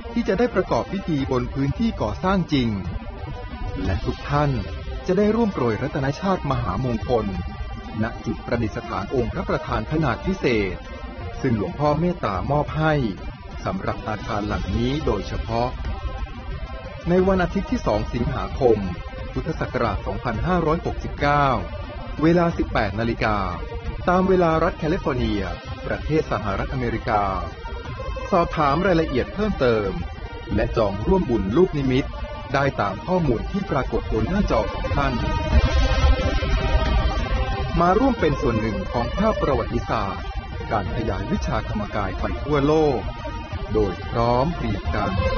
ที่จะได้ประกอบพิธีบนพื้นที่ก่อสร้างจริงและทุกท่านจะได้ร่วมโปรยรัตนชาติมหามงคลณจุดประดิษฐานองค์พระประธานขนาดพิเศษซึ่งหลวงพ่อเมตตามอบให้สำหรับอาคารหลังนี้โดยเฉพาะในวันอาทิตย์ที่ 2 สิงหาคม พุทธศักราช 2569 เวลา 18 นาฬิกาตามเวลารัฐแคลิฟอร์เนียประเทศสหรัฐอเมริกาสอบถามรายละเอียดเพิ่มเติมและจองร่วมบุญลูกนิมิตได้ตามข้อมูลที่ปรากฏบนหน้าจอของท่านมาร่วมเป็นส่วนหนึ่งของภาพประวัติศาสตร์การขยายวิชาธรรมกายไปทั่วโลกโดยพร้อมเพรียงกัน